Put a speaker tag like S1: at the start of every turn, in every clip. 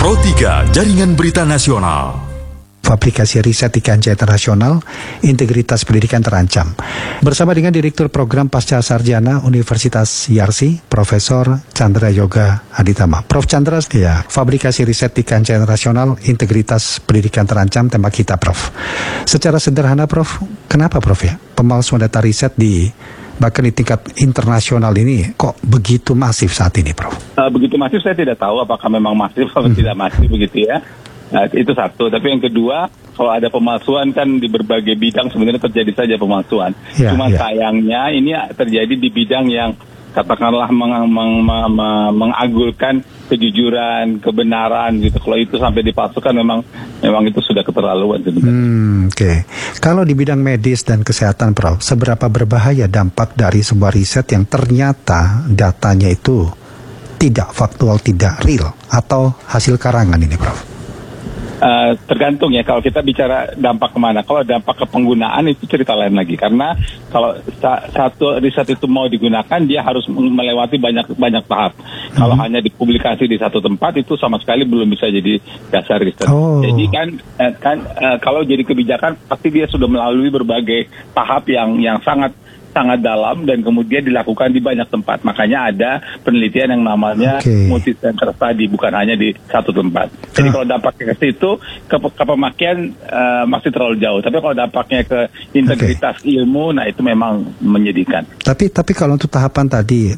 S1: Pro 3 Jaringan Berita Nasional.
S2: Aplikasi riset di kancah internasional, integritas pendidikan terancam. Bersama dengan Direktur Program Pasca Sarjana Universitas Yarsi, Profesor Chandra Yoga Aditama. Prof. Chandra, ya, aplikasi riset di kancah internasional, integritas pendidikan terancam, tema kita, Prof. Secara sederhana, Prof, kenapa, Prof, ya, pemalsuan data riset bahkan di tingkat internasional ini kok begitu masif saat ini, Prof?
S3: Begitu masif saya tidak tahu apakah memang masif atau tidak masif begitu ya. Itu satu. Tapi yang kedua, kalau ada pemalsuan kan di berbagai bidang sebenarnya terjadi saja pemalsuan. Cuma sayangnya ini terjadi di bidang yang katakanlah mengagulkan kejujuran, kebenaran gitu. Kalau itu sampai dipalsukan memang itu sudah keterlaluan sebenarnya.
S2: Oke. Kalau di bidang medis dan kesehatan, Prof, seberapa berbahaya dampak dari sebuah riset yang ternyata datanya itu tidak faktual, tidak real, atau hasil karangan ini, Prof?
S3: Tergantung ya, kalau kita bicara dampak kemana. Kalau dampak ke penggunaan itu cerita lain lagi, karena kalau satu riset itu mau digunakan dia harus melewati banyak tahap. Kalau hanya dipublikasi di satu tempat itu sama sekali belum bisa jadi dasar riset. Jadi kan kalau jadi kebijakan pasti dia sudah melalui berbagai tahap yang sangat dalam dan kemudian dilakukan di banyak tempat. Makanya ada penelitian yang namanya multi-center study, bukan hanya di satu tempat. Jadi kalau dampaknya ke situ, ke pemakaian masih terlalu jauh. Tapi kalau dampaknya ke integritas ilmu, nah itu memang menyedihkan. Tapi
S2: kalau untuk tahapan tadi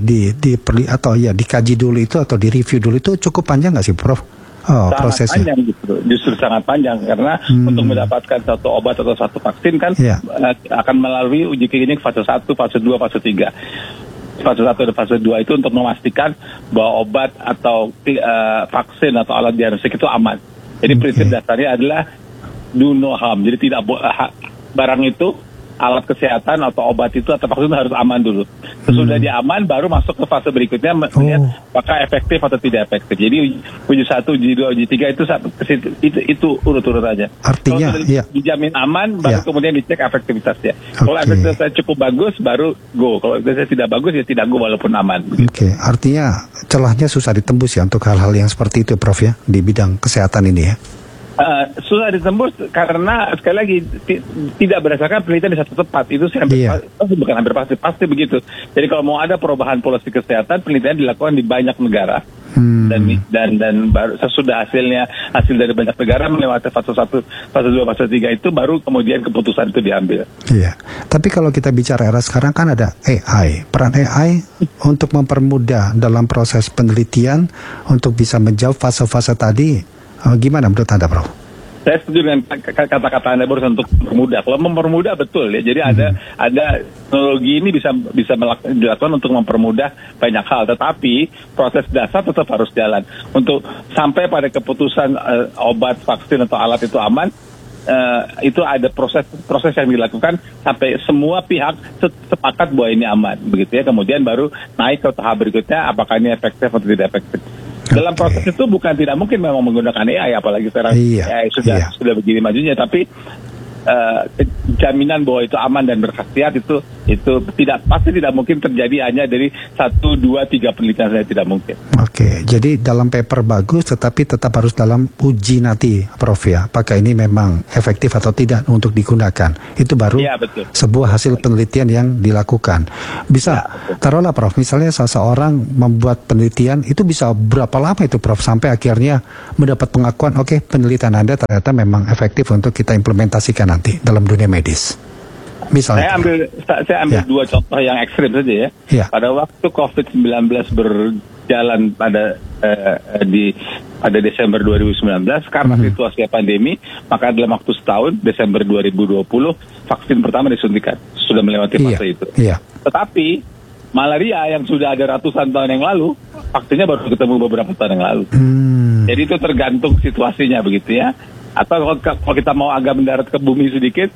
S2: dikaji dulu itu atau direview dulu itu cukup panjang nggak sih, Prof?
S3: Sangat
S2: prosesnya
S3: panjang justru sangat panjang karena untuk mendapatkan satu obat atau satu vaksin kan akan melalui uji klinik fase 1, fase 2, fase 3. Fase 1 dan fase 2 itu untuk memastikan bahwa obat atau vaksin atau alat diagnostik itu aman. Jadi prinsip dasarnya adalah do no harm. Jadi tidak barang itu, alat kesehatan atau obat itu atau vaksin harus aman dulu. Sesudah dia aman, baru masuk ke fase berikutnya melihat apakah efektif atau tidak efektif. Jadi uji 1, uji 2, uji 3 itu urut-urut aja.
S2: Artinya
S3: kalau dijamin aman, baru kemudian dicek efektivitasnya. Kalau efektivitasnya cukup bagus, baru go. Kalau efektivitasnya tidak bagus, ya tidak go walaupun aman.
S2: Artinya celahnya susah ditembus ya untuk hal-hal yang seperti itu, Prof, ya, di bidang kesehatan ini ya.
S3: Susah ditembus karena sekali lagi tidak berdasarkan penelitian di satu tempat. Itu bukan hampir pasti begitu. Jadi kalau mau ada perubahan polisi kesehatan, penelitian dilakukan di banyak negara dan baru sesudah hasil dari banyak negara melewati fase 1, fase 2, fase 3 itu baru kemudian keputusan itu diambil. Iya.
S2: Tapi kalau kita bicara era sekarang kan ada AI, peran AI untuk mempermudah dalam proses penelitian untuk bisa menjawab fase-fase tadi. Gimana menurut Anda, Prof?
S3: Saya setuju dengan kata-kata Anda barusan untuk mempermudah. Kalau mempermudah betul ya. Jadi ada teknologi ini bisa dilakukan untuk mempermudah banyak hal. Tetapi proses dasar tetap harus jalan. Untuk sampai pada keputusan obat, vaksin atau alat itu aman, itu ada proses yang dilakukan sampai semua pihak sepakat bahwa ini aman, begitu ya. Kemudian baru naik ke tahap berikutnya, apakah ini efektif atau tidak efektif. Dalam proses itu bukan tidak mungkin memang menggunakan AI, apalagi sekarang AI sudah begini majunya, tapi jaminan bahwa itu aman dan berkhasiat itu pasti tidak mungkin terjadi hanya dari 1, 2, 3 penelitian saja, tidak mungkin.
S2: Jadi dalam paper bagus tetapi tetap harus dalam uji nanti, Prof, ya, apakah ini memang efektif atau tidak untuk digunakan. Itu baru sebuah hasil penelitian yang dilakukan. Bisa taruhlah, Prof, misalnya seseorang membuat penelitian itu bisa berapa lama itu, Prof, sampai akhirnya mendapat pengakuan penelitian Anda ternyata memang efektif untuk kita implementasikan nanti dalam dunia medis. Misalnya,
S3: saya ambil dua contoh yang ekstrim saja ya. Pada waktu COVID-19 berjalan pada Desember 2019 karena situasi pandemi, maka dalam waktu setahun Desember 2020 vaksin pertama disuntikan, sudah melewati fase itu. Tetapi malaria yang sudah ada ratusan tahun yang lalu, vaksinnya baru ketemu beberapa tahun yang lalu. Jadi itu tergantung situasinya begitu ya. Atau kalau kita mau agak mendarat ke bumi sedikit,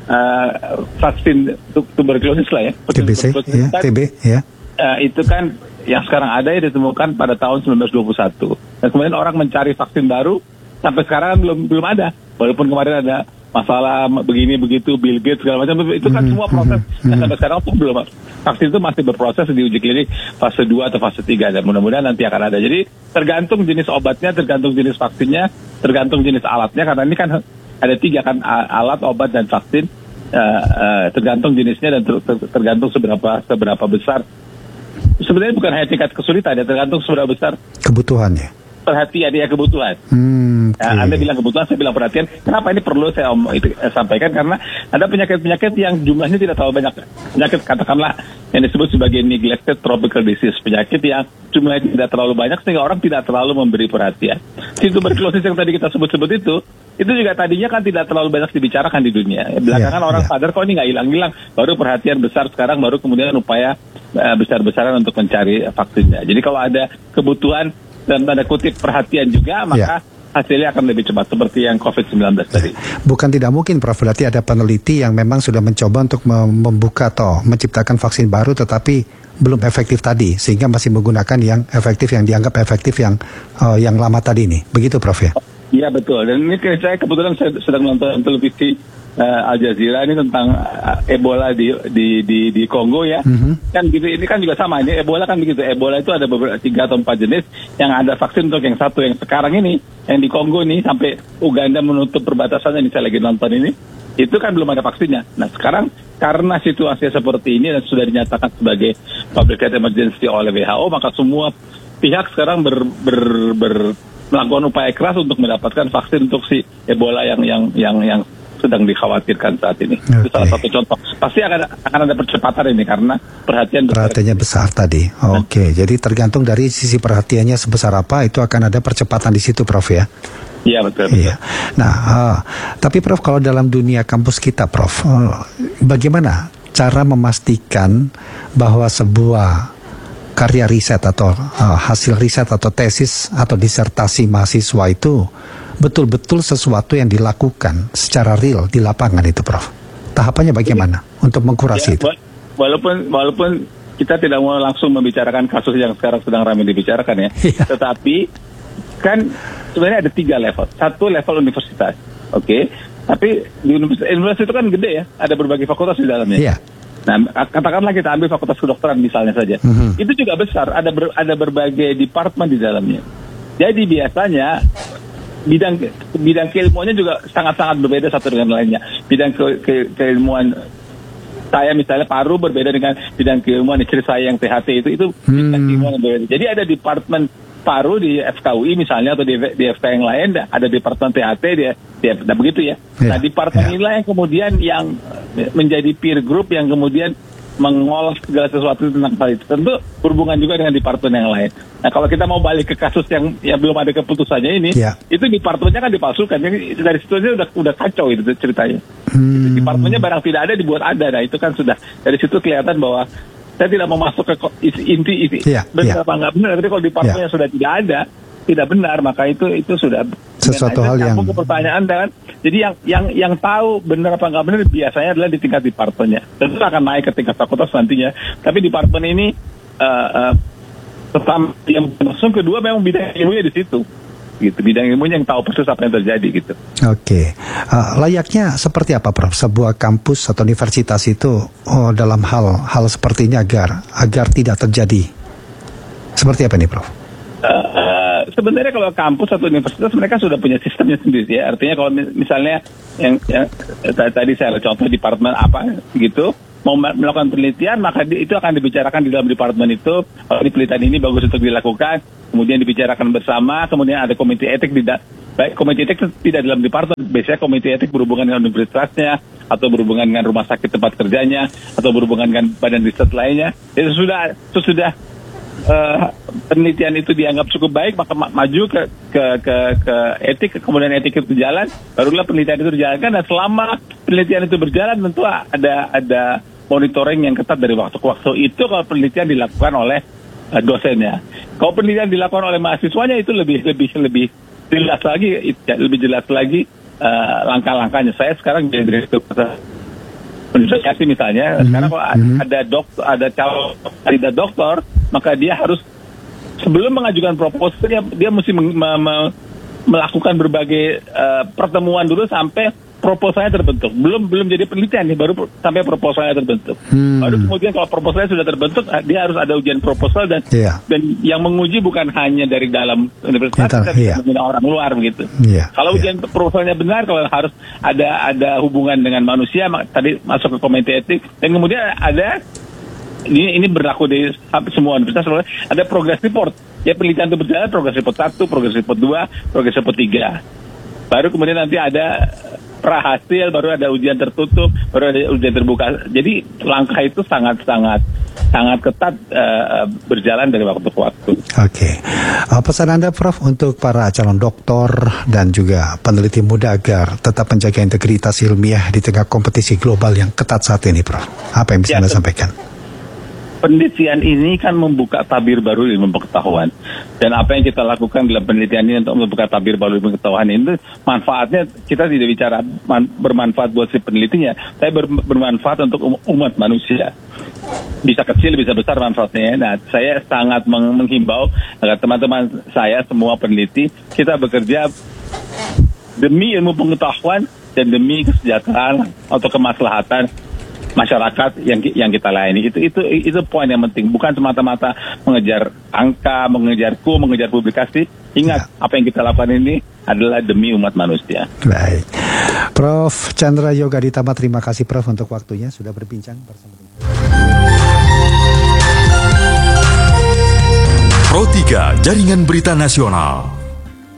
S3: vaksin tuberkulosis lah ya, TB ya. Itu kan yang sekarang ada ya ditemukan pada tahun 1921. Dan kemudian orang mencari vaksin baru sampai sekarang belum ada. Walaupun kemarin ada masalah begini begitu, Bill Gates segala macam, itu kan semua proses. Dan sampai sekarang pun belum, vaksin itu masih berproses di uji klinik fase 2 atau fase 3, dan mudah-mudahan nanti akan ada. Jadi tergantung jenis obatnya, tergantung jenis vaksinnya, tergantung jenis alatnya, karena ini kan ada 3 kan, alat, obat, dan vaksin. Tergantung jenisnya dan tergantung seberapa besar. Sebenarnya bukan hanya tingkat kesulitan, ya tergantung seberapa besar
S2: kebutuhannya.
S3: Perhatian ya, kebutuhan.
S2: Okay.
S3: Anda bilang kebutuhan, saya bilang perhatian. Kenapa ini perlu saya sampaikan? Karena ada penyakit-penyakit yang jumlahnya tidak terlalu banyak. Penyakit katakanlah yang disebut sebagai neglected tropical disease, penyakit yang jumlahnya tidak terlalu banyak sehingga orang tidak terlalu memberi perhatian. Si tuberkulosis yang tadi kita sebut-sebut itu juga tadinya kan tidak terlalu banyak dibicarakan di dunia. Belakangan orang sadar kok ini nggak hilang-hilang. Baru perhatian besar sekarang, baru kemudian upaya besar-besaran untuk mencari vaksinnya. Jadi kalau ada kebutuhan dan tanda kutip perhatian juga, maka hasilnya akan lebih cepat seperti yang COVID-19 tadi.
S2: Bukan tidak mungkin, Prof. Berarti ada peneliti yang memang sudah mencoba untuk membuka atau menciptakan vaksin baru, tetapi belum efektif tadi, sehingga masih menggunakan yang efektif, yang dianggap efektif yang lama tadi ini. Begitu, Prof. ya?
S3: Iya betul. Dan ini saya kebetulan sedang nonton televisi Al Jazeera ini tentang Ebola di Kongo ya. Kan gitu, ini kan juga sama, ini Ebola kan begitu. Ebola itu ada beberapa 3 atau 4 jenis, yang ada vaksin untuk yang satu, yang sekarang ini, yang di Kongo nih, sampai Uganda menutup perbatasannya, ini saya lagi nonton ini, itu kan belum ada vaksinnya. Nah sekarang karena situasi seperti ini dan sudah dinyatakan sebagai public health emergency oleh WHO, maka semua pihak sekarang melakukan upaya keras untuk mendapatkan vaksin untuk si Ebola yang sedang dikhawatirkan saat ini. Itu salah satu contoh. Pasti akan ada percepatan ini karena perhatiannya besar tadi.
S2: Jadi tergantung dari sisi perhatiannya sebesar apa, itu akan ada percepatan di situ, Prof. ya.
S3: Iya betul.
S2: Iya. Nah, tapi Prof, kalau dalam dunia kampus kita, Prof, bagaimana cara memastikan bahwa sebuah karya riset atau hasil riset atau tesis atau disertasi mahasiswa itu betul-betul sesuatu yang dilakukan secara real di lapangan itu, Prof? Tahapannya bagaimana untuk mengkurasi itu?
S3: Walaupun kita tidak mau langsung membicarakan kasus yang sekarang sedang ramai dibicarakan ya, tetapi kan sebenarnya ada 3 level. Satu level universitas, tapi di universitas itu kan gede ya, ada berbagai fakultas di dalamnya.
S2: Iya.
S3: Nah, katakanlah kita ambil fakultas kedokteran misalnya saja, itu juga besar, ada berbagai departemen di dalamnya. Jadi biasanya bidang keilmuannya juga sangat-sangat berbeda satu dengan lainnya. Bidang keilmuan saya misalnya paru berbeda dengan bidang keilmuan istri saya yang THT itu bidang keilmuan yang berbeda. Jadi ada departemen paru di FKUI misalnya atau di FK yang lain, ada departemen THT nah begitu ya. Nah departemen inilah yang kemudian yang menjadi peer group yang kemudian mengolah segala sesuatu tentang hal itu. Tentu berhubungan juga dengan departemen yang lain. Nah kalau kita mau balik ke kasus yang belum ada keputusannya ini, itu departemennya kan dipalsukan. Jadi dari situ aja udah kacau itu ceritanya. Departemennya barang tidak ada dibuat ada. Nah itu kan sudah dari situ kelihatan bahwa saya tidak mau masuk ke inti benar apa nggak benar. Tapi kalau departemennya sudah tidak ada, tidak benar, maka itu sudah
S2: sesuatu hal yang
S3: pertanyaan kan. Jadi yang tahu benar apa nggak benar biasanya adalah di tingkat departemennya. Tentu akan naik ke tingkat fakultas nantinya. Tapi departemen ini pertama yang langsung, kedua memang bidang ilmunya di situ. Gitu, bidang ilmunya yang tahu persis apa yang terjadi gitu.
S2: Layaknya seperti apa, Prof? Sebuah kampus atau universitas itu dalam hal seperti ini agar tidak terjadi. Seperti apa nih, Prof?
S3: Sebenarnya kalau kampus atau universitas mereka sudah punya sistemnya sendiri ya. Artinya kalau misalnya yang tadi saya contoh departemen apa gitu mau melakukan penelitian, maka itu akan dibicarakan di dalam departemen itu. Kalau penelitian ini bagus untuk dilakukan, kemudian dibicarakan bersama, kemudian ada komite etik baik komite etik tidak dalam departemen, biasanya komite etik berhubungan dengan universitasnya atau berhubungan dengan rumah sakit tempat kerjanya atau berhubungan dengan badan riset lainnya. Itu sudah penelitian itu dianggap cukup baik, maka maju ke etik, kemudian etik itu jalan, barulah penelitian itu dijalankan. Dan selama penelitian itu berjalan tentu ada monitoring yang ketat dari waktu ke waktu. Itu kalau penelitian dilakukan oleh dosennya. Kalau penelitian dilakukan oleh mahasiswanya itu lebih jelas lagi langkah-langkahnya. Saya sekarang jadi direktur universitas misalnya, sekarang kalau ada calon kandidat doktor, maka dia harus sebelum mengajukan proposal dia mesti melakukan berbagai pertemuan dulu sampai proposalnya terbentuk. Belum jadi penelitian nih, baru sampai proposalnya terbentuk. Baru kemudian kalau proposalnya sudah terbentuk, dia harus ada ujian proposal dan yang menguji bukan hanya dari dalam universitas, tapi orang luar begitu. Kalau ujian proposalnya benar, kalau harus ada hubungan dengan manusia, tadi masuk ke komite etik, dan kemudian ada ini berlaku di semua universitas, ada progress report. Ya, penelitian itu berjalan, progress report 1, progress report 2, progress report 3. Baru kemudian nanti ada prahasil, baru ada ujian tertutup, baru ada ujian terbuka. Jadi langkah itu sangat ketat berjalan dari waktu ke waktu.
S2: Oke. Pesan Anda, Prof, untuk para calon doktor dan juga peneliti muda agar tetap menjaga integritas ilmiah di tengah kompetisi global yang ketat saat ini, Prof. Apa yang bisa Anda sampaikan?
S3: Penelitian ini kan membuka tabir baru ilmu pengetahuan, dan apa yang kita lakukan dalam penelitian ini untuk membuka tabir baru ilmu pengetahuan ini, manfaatnya kita tidak bicara bermanfaat buat si penelitinya, tapi bermanfaat untuk umat manusia. Bisa kecil, bisa besar manfaatnya. Nah, saya sangat menghimbau agar teman-teman saya semua peneliti, kita bekerja demi ilmu pengetahuan dan demi kesejahteraan atau kemaslahatan masyarakat yang kita layani. Itu poin yang penting, bukan semata-mata mengejar angka, mengejar publikasi. Ingat, apa yang kita lakukan ini adalah demi umat manusia.
S2: Baik, Prof. Chandra Yoga Aditama, terima kasih Prof untuk waktunya sudah berbincang bersama kita.
S1: Pro 3 Jaringan Berita Nasional.